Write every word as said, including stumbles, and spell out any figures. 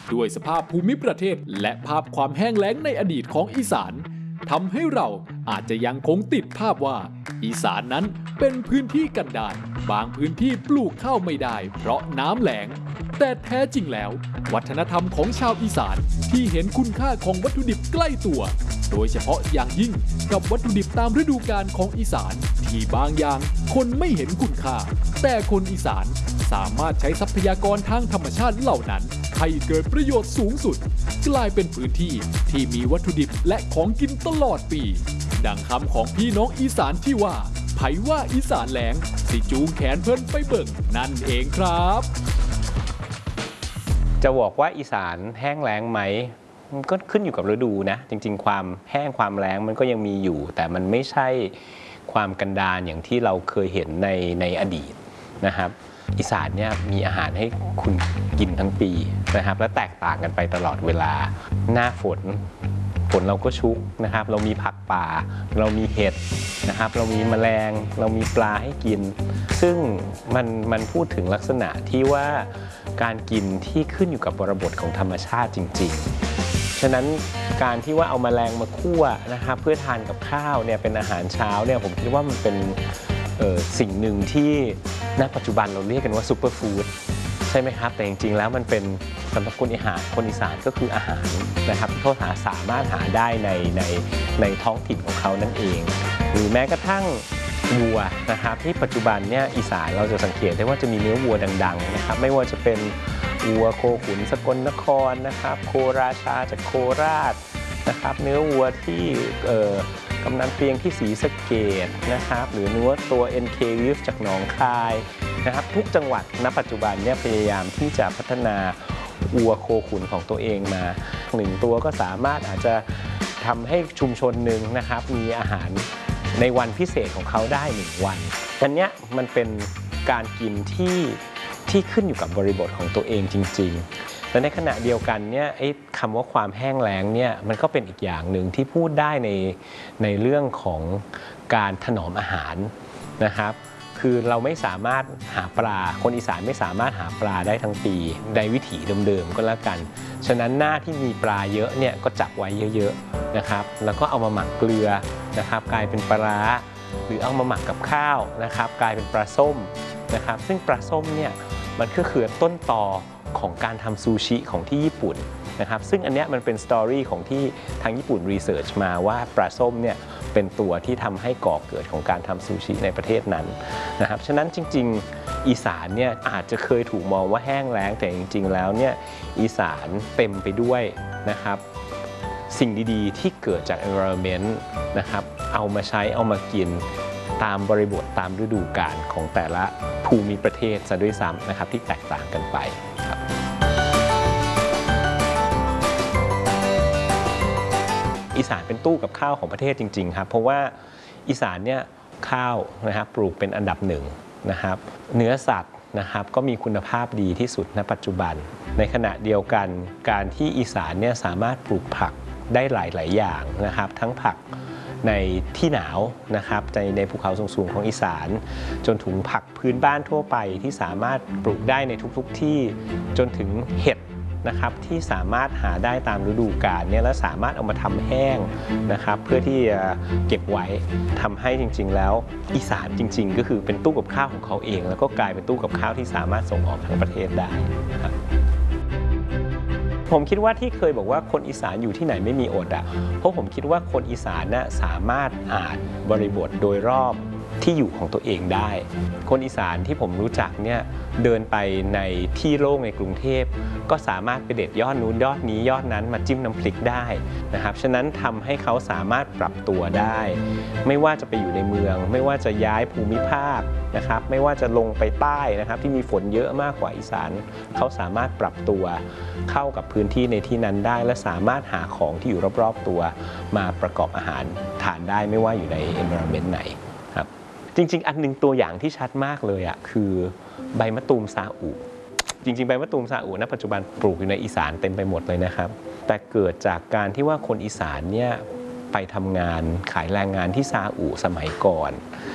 ด้วยสภาพภูมิประเทศและภาพความแห้งแล้งในอดีตของอีสานทำให้เราอาจจะยังคงติดภาพว่าอีสานนั้นเป็นพื้นที่กันดารบางพื้นที่ปลูกข้าวไม่ได้เพราะน้ำแล้งแต่แท้จริงแล้ววัฒนธรรมของชาวอีสานที่เห็นคุณค่าของวัตถุดิบใกล้ตัวโดยเฉพาะอย่างยิ่งกับวัตถุดิบตามฤดูกาลของอีสานที่บางอย่างคนไม่เห็นคุณค่าแต่คนอีสานสามารถใช้ทรัพยากรทางธรรมชาติเหล่านั้นให้เกิดประโยชน์สูงสุดกลายเป็นพื้นที่ที่มีวัตถุดิบและของกินตลอดปีดังคำของพี่น้องอีสานที่ว่าไผว่าอีสานแล้งสิจูงแขนเพิ่นไปเบิ่งนั่นเองครับจะบอกว่าอีสานแห้งแล้งไหมมันก็ขึ้นอยู่กับฤดูนะจริงๆความแห้งความแล้งมันก็ยังมีอยู่แต่มันไม่ใช่ความกันดารอย่างที่เราเคยเห็นในในอดีตนะครับอีสานเนี่ยมีอาหารให้คุณกินทั้งปีนะครับและแตกต่างกันไปตลอดเวลาหน้าฝนฝนเราก็ชุกนะครับเรามีผักป่าเรามีเห็ดนะครับเรามีแมลงเรามีปลาให้กินซึ่งมันมันพูดถึงลักษณะที่ว่าการกินที่ขึ้นอยู่กับบริบทของธรรมชาติจริงๆฉะนั้นการที่ว่าเอาแมลงมาคั่วนะครับเพื่อทานกับข้าวเนี่ยเป็นอาหารเช้าเนี่ยผมคิดว่ามันเป็นสิ่งหนึ่งที่ณปัจจุบันเราเรียกกันว่าซูเปอร์ฟู้ดใช่ไหมครับแต่จริงๆแล้วมันเป็นสำหรับคนอีสานคนอีสานก็คืออาหารนะครับที่เขาหาสามารถหาได้ในในในท้องถิ่นของเขานั่นเองหรือแม้กระทั่งวัวนะครับที่ปัจจุบันเนี่ยอีสานเราจะสังเกตได้ว่าจะมีเนื้อวัวดังๆนะครับไม่ว่าจะเป็นวัวโคขุนสกลนครนะครับโคราชาจากโคราชนะครับเนื้อวัวที่กำนันเปียงที่ศรีสะเกษนะครับหรือเนื้อตัว เอ็น เค Beef จากหนองคายนะครับทุกจังหวัดณปัจจุบันเนี่ยพยายามที่จะพัฒนาวัวโคขุนของตัวเองมาหนึ่งตัวก็สามารถอาจจะทำให้ชุมชนหนึ่งนะครับมีอาหารในวันพิเศษของเขาได้หนึ่งวันอันนี้มันเป็นการกินที่ที่ขึ้นอยู่กับบริบทของตัวเองจริงๆและในขณะเดียวกันเนี่ยไอ้คำว่าความแห้งแล้งเนี่ยมันก็เป็นอีกอย่างหนึ่งที่พูดได้ในในเรื่องของการถนอมอาหารนะครับคือเราไม่สามารถหาปลาคนอีสานไม่สามารถหาปลาได้ทั้งปีในวิถีเดิมๆก็แล้วกันฉะนั้นหน้าที่มีปลาเยอะเนี่ยก็จับไว้เยอะๆนะครับแล้วก็เอามาหมักเกลือนะครับกลายเป็นปลาร้าหรือเอามาหมักกับข้าวนะครับกลายเป็นปลาส้มนะครับซึ่งปลาส้มเนี่ยมันก็คือต้นตอของการทำซูชิของที่ญี่ปุ่นนะครับซึ่งอันนี้มันเป็นสตอรี่ของที่ทางญี่ปุ่นรีเสิร์ชมาว่าปลาส้มเนี่ยเป็นตัวที่ทำให้ก่อเกิดของการทำซูชิในประเทศนั้นนะครับฉะนั้นจริงๆอีสานเนี่ยอาจจะเคยถูกมองว่าแห้งแล้งแต่จริงๆแล้วเนี่ยอีสานเต็มไปด้วยนะครับสิ่งดีๆที่เกิดจาก environment นะครับเอามาใช้เอามากินตามบริบทตามฤดูกาลของแต่ละภูมิประเทศซะด้วยซ้ำนะครับที่แตกต่างกันไปครับอีสานเป็นตู้กับข้าวของประเทศจริงๆครับเพราะว่าอีสานเนี่ยข้าวนะครับปลูกเป็นอันดับหนึ่งนะครับเนื้อสัตว์นะครับก็มีคุณภาพดีที่สุดณปัจจุบันในขณะเดียวกันการที่อีสานเนี่ยสามารถปลูกผักได้หลายๆอย่างนะครับทั้งผักในที่หนาวนะครับในในภูเขาสูงๆของอีสานจนถึงผักพื้นบ้านทั่วไปที่สามารถปลูกได้ในทุกๆที่จนถึงเห็ดนะครับที่สามารถหาได้ตามฤดูกาลเนี่ยและสามารถเอามาทำแห้งนะครับเพื่อที่จะเก็บไว้ทำให้จริงๆแล้วอีสานจริงๆก็คือเป็นตู้กับข้าวของเขาเองแล้วก็กลายเป็นตู้กับข้าวที่สามารถส่งออกทั้งประเทศได้ครับผมคิดว่าที่เคยบอกว่าคนอีสานอยู่ที่ไหนไม่มีอดอ่ะเพราะผมคิดว่าคนอีสานน่ะสามารถอ่านบริบทโดยรอบที่อยู่ของตัวเองได้คนอีสานที่ผมรู้จักเนี่ยเดินไปในที่โล่งในกรุงเทพก็สามารถไปเด็ดยอดนู้นยอดนี้ยอดนั้นมาจิ้มน้ำพริกได้นะครับฉะนั้นทำให้เขาสามารถปรับตัวได้ไม่ว่าจะไปอยู่ในเมืองไม่ว่าจะย้ายภูมิภาคนะครับไม่ว่าจะลงไปใต้นะครับที่มีฝนเยอะมากกว่าอีสานเขาสามารถปรับตัวเข้ากับพื้นที่ในที่นั้นได้และสามารถหาของที่อยู่รอบๆตัวมาประกอบอาหารทานได้ไม่ว่าอยู่ใน environment ไหนครับจริงๆอันนึงตัวอย่างที่ชัดมากเลยอ่ะคือใบมะตูมซาอุจริงๆใบมะตูมซาอุณปัจจุบันปลูกอยู่ในอีสานเต็มไปหมดเลยนะครับแต่เกิดจากการที่ว่าคนอีสานเนี่ยไปทำงานขายแรงงานที่ซาอุสมัยก่อน